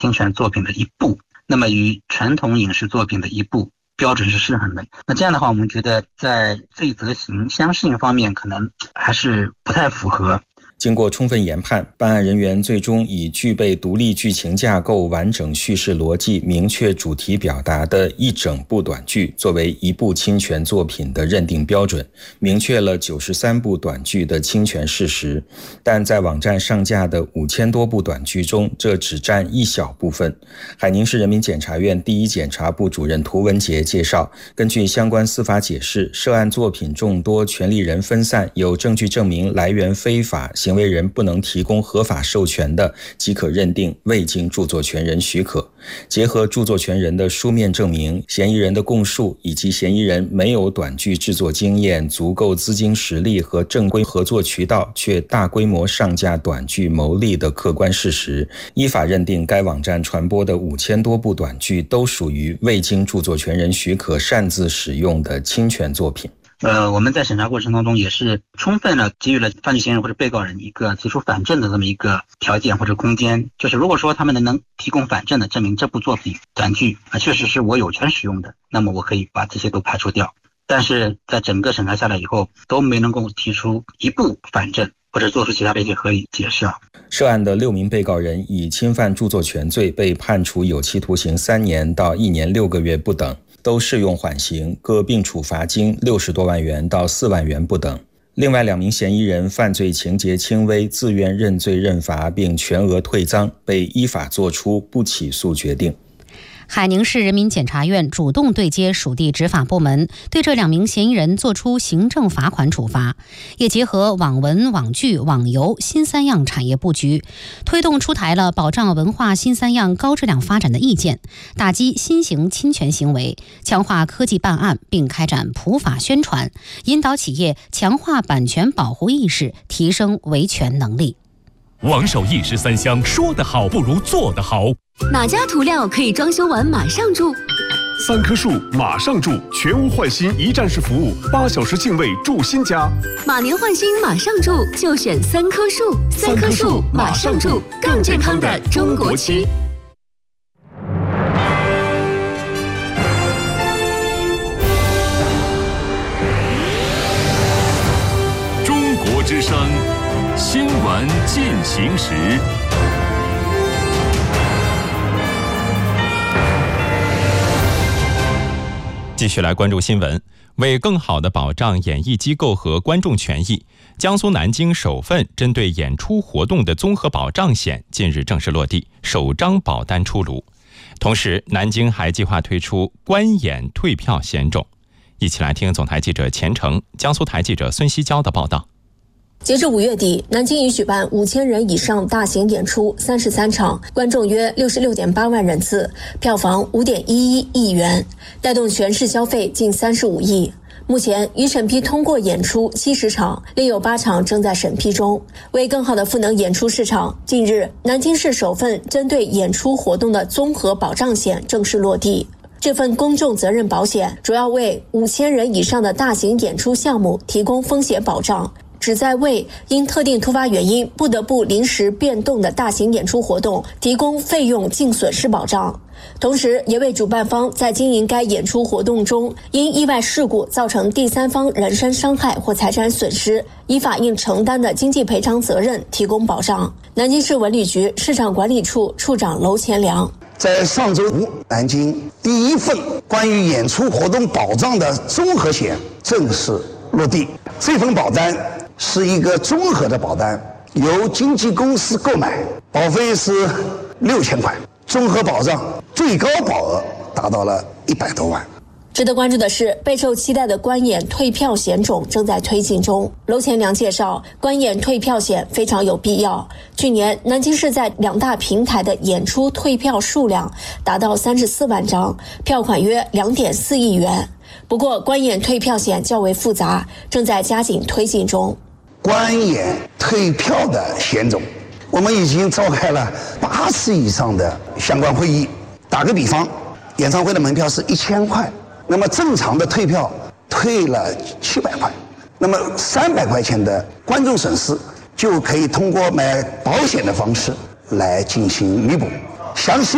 侵权作品的一部，那么与传统影视作品的一部标准是失衡的。那这样的话，我们觉得在罪责刑相适应方面可能还是不太符合。 经过充分研判，办案人员最终以具备独立剧情架构、完整叙事逻辑、明确主题表达的一整部短剧作为一部侵权作品的认定标准，明确了93部短剧的侵权事实。但在网站上架的5000多部短剧中，这只占一小部分。海宁市人民检察院第一检察部主任涂文杰介绍，根据相关司法解释，涉案作品众多，权利人分散，有证据证明来源非法，行为人不能提供合法授权的，即可认定未经著作权人许可。结合著作权人的书面证明、嫌疑人的供述以及嫌疑人没有短剧制作经验、足够资金实力和正规合作渠道，却大规模上架短剧牟利的客观事实，依法认定该网站传播的5000多部短剧都属于未经著作权人许可擅自使用的侵权作品。 我们在审查过程当中也是充分的给予了犯罪嫌疑人或者被告人一个提出反证的这么一个条件或者空间，就是如果说他们能提供反证的证明这部作品短剧确实是我有权使用的，那么我可以把这些都排除掉。但是在整个审查下来以后，都没能够提出一部反证或者做出其他的一些合理解释。 涉案的6名被告人以侵犯著作权罪被判处有期徒刑3年到1年6个月不等，都适用缓刑，各并处罚金60多万元到4万元不等。另外2名嫌疑人犯罪情节轻微，自愿认罪认罚并全额退赃，被依法作出不起诉决定。 海宁市人民检察院主动对接属地执法部门，对这2名嫌疑人作出行政罚款处罚，也结合网文、网剧、网游新3样产业布局，推动出台了保障文化新3样高质量发展的意见，打击新型侵权行为，强化科技办案，并开展普法宣传，引导企业强化版权保护意识，提升维权能力。 王守义13香，说得好不如做得好。 哪家涂料可以装修完马上住 ？3棵树马上住，全屋换新一站式服务，8小时净位住新家。 马年换新马上住，就选3棵树。3棵树马上住，更健康的中国区。 中国之声，新闻进行时。继续来关注新闻。为更好地保障演艺机构和观众权益，江苏南京首份针对演出活动的综合保障险近日正式落地，首张保单出炉。同时，南京还计划推出观演退票险种。一起来听总台记者钱成、江苏台记者孙希娇的报道。 截至5月底，南京已举办5000人以上大型演出33场，观众约66.8万人次，票房5.11亿元，带动全市消费近35亿。目前已审批通过演出70场，另有8场正在审批中。为更好地赋能演出市场，近日南京市首份针对演出活动的综合保障险正式落地。这份公众责任保险主要为5000人以上的大型演出项目提供风险保障，旨在为因特定突发原因不得不临时变动的大型演出活动提供费用净损失保障，同时也为主办方在经营该演出活动中因意外事故造成第三方人身伤害或财产损失，依法应承担的经济赔偿责任提供保障。南京市文旅局市场管理处处长娄前良。 在上周五，南京第一份关于演出活动保障的综合险正式落地。这份保单是一个综合的保单，由经纪公司购买，保费是6000块，综合保障最高保额达到了100多万。 值得关注的是，备受期待的观演退票险种正在推进中。娄前良介绍，观演退票险非常有必要。去年，南京市在2大平台的演出退票数量达到34万张，票款约2.4亿元。不过，观演退票险较为复杂，正在加紧推进中。 观演退票的险种，我们已经召开了8次以上的相关会议。打个比方，演唱会的门票是1000块。那么正常的退票退了700块，那么300块钱的观众损失就可以通过买保险的方式来进行弥补。详细